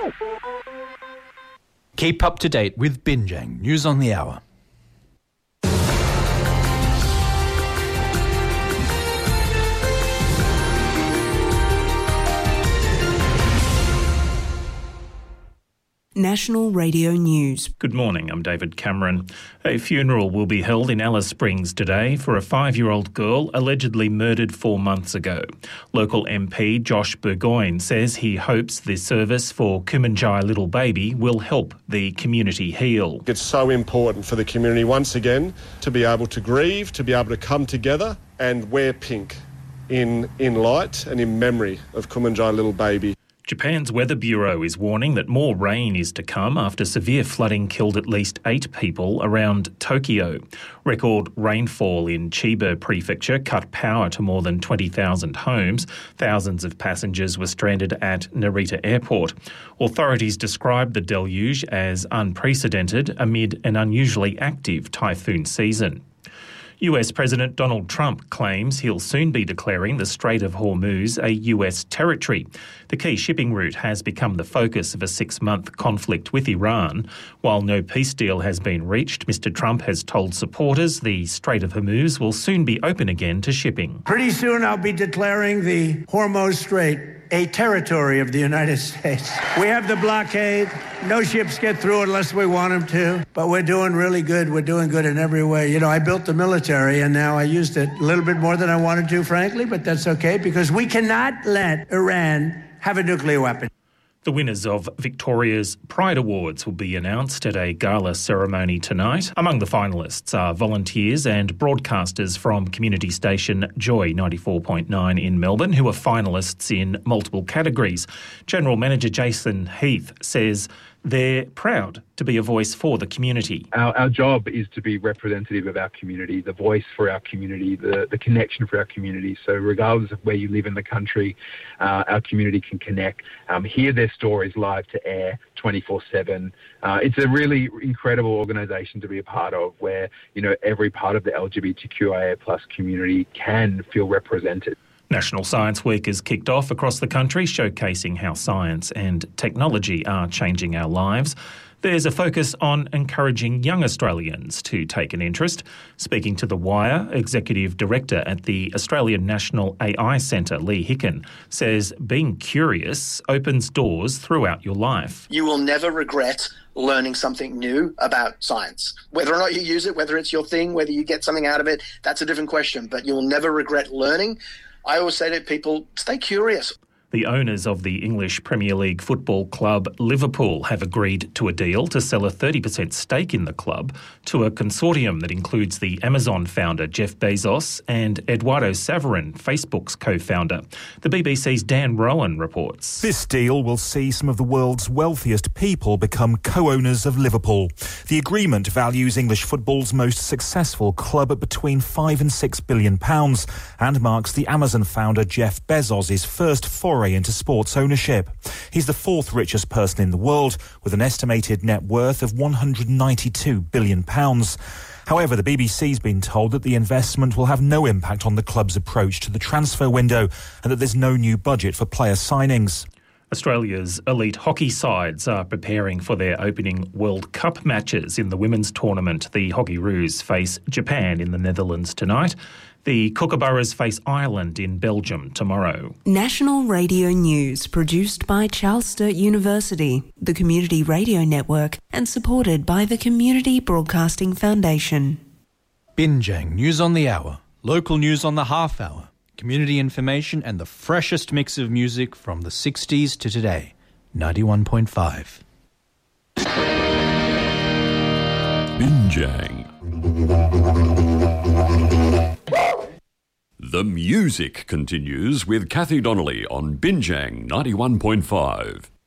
Keep up to date with Binjang News on the Hour. National Radio News. Good morning, I'm David Cameron. A funeral will be held in Alice Springs today for a 5-year-old girl allegedly murdered 4 months ago. Local MP Josh Burgoyne says he hopes the service for Kumanjai Little Baby will help the community heal. It's so important for the community once again to be able to grieve, to be able to come together and wear pink in light and in memory of Kumanjai Little Baby. Japan's Weather Bureau is warning that more rain is to come after severe flooding killed at least 8 people around Tokyo. Record rainfall in Chiba Prefecture cut power to more than 20,000 homes. Thousands of passengers were stranded at Narita Airport. Authorities described the deluge as unprecedented amid an unusually active typhoon season. US President Donald Trump claims he'll soon be declaring the Strait of Hormuz a US territory. The key shipping route has become the focus of a 6-month conflict with Iran. While no peace deal has been reached, Mr. Trump has told supporters the Strait of Hormuz will soon be open again to shipping. Pretty soon I'll be declaring the Hormuz Strait a territory of the United States. We have the blockade. No ships get through unless we want them to. But we're doing really good. We're doing good in every way. You know, I built the military, and now I used it a little bit more than I wanted to, frankly, but that's okay, because we cannot let Iran have a nuclear weapon. The winners of Victoria's Pride Awards will be announced at a gala ceremony tonight. Among the finalists are volunteers and broadcasters from community station Joy 94.9 in Melbourne, who are finalists in multiple categories. General Manager Jason Heath says they're proud to be a voice for the community. Our job is to be representative of our community, the voice for our community, the connection for our community. So regardless of where you live in the country, our community can connect, hear their stories live to air 24/7. It's a really incredible organisation to be a part of, where, you know, every part of the LGBTQIA+ community can feel represented. National Science Week has kicked off across the country, showcasing how science and technology are changing our lives. There's a focus on encouraging young Australians to take an interest. Speaking to The Wire, Executive Director at the Australian National AI Centre, Lee Hicken, says being curious opens doors throughout your life. You will never regret learning something new about science. Whether or not you use it, whether it's your thing, whether you get something out of it, that's a different question, but you'll never regret learning. I always say to people, stay curious. The owners of the English Premier League football club Liverpool have agreed to a deal to sell a 30% stake in the club to a consortium that includes the Amazon founder Jeff Bezos and Eduardo Saverin, Facebook's co-founder. The BBC's Dan Rowan reports. This deal will see some of the world's wealthiest people become co-owners of Liverpool. The agreement values English football's most successful club at between £5 and £6 billion and marks the Amazon founder Jeff Bezos' first foray into sports ownership. He's the 4th richest person in the world, with an estimated net worth of £192 billion. However, the BBC's been told that the investment will have no impact on the club's approach to the transfer window and that there's no new budget for player signings. Australia's elite hockey sides are preparing for their opening World Cup matches in the women's tournament. The Hockeyroos face Japan in the Netherlands tonight. The Kookaburras face Ireland in Belgium tomorrow. National Radio News, produced by Charles Sturt University, the Community Radio Network, and supported by the Community Broadcasting Foundation. Binjang News on the Hour, local news on the half hour, community information and the freshest mix of music from the 60s to today. 91.5. Binjang. The music continues with Kathy Donnelly on Binjang 91.5.